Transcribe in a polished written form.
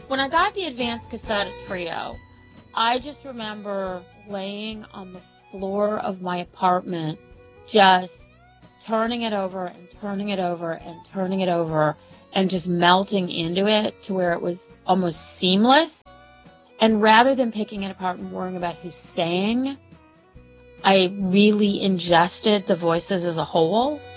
When I got the advanced cassette trio, I just remember laying on the floor of my apartment, just turning it over and turning it over and turning it over and just melting into it to where it was almost seamless. And rather than picking it apart and worrying about who sang, I really ingested the voices as a whole.